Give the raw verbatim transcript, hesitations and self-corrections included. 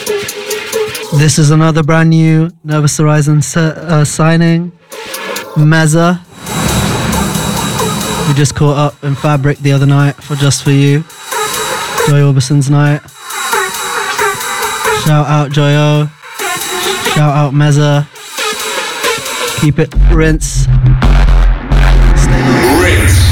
This is another brand new Nervous Horizon uh, signing, Meza. We just caught up in Fabric the other night for Just For You, Joy Orbison's night. Shout out Joyo, shout out Meza. Keep it rinse. Stay on. Rinse.